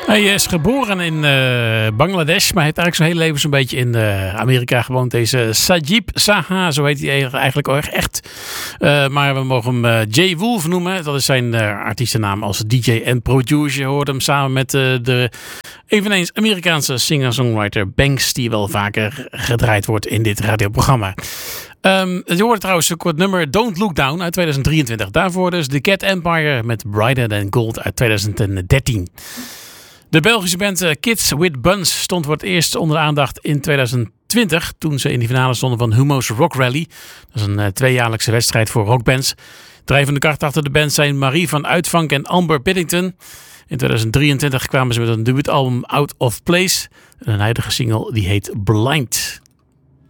Hij is geboren in Bangladesh, maar heeft eigenlijk zijn hele leven zo'n beetje in Amerika gewoond. Deze Sajib Saha, zo heet hij eigenlijk ook echt. Maar we mogen hem Jay Wolf noemen. Dat is zijn artiestennaam als DJ en producer. Je hoort hem samen met de eveneens Amerikaanse singer-songwriter Banks, die wel vaker gedraaid wordt in dit radioprogramma. Je hoorde trouwens ook het nummer Don't Look Down uit 2023. Daarvoor dus The Cat Empire met Brighter Than Gold uit 2013. De Belgische band Kids With Buns stond voor het eerst onder de aandacht in 2020... toen ze in de finale stonden van Humo's Rock Rally. Dat is een tweejaarlijkse wedstrijd voor rockbands. Drijvende kracht achter de band zijn Marie van Uitvank en Amber Biddington. In 2023 kwamen ze met een debuutalbum Out of Place. En een huidige single die heet Blind.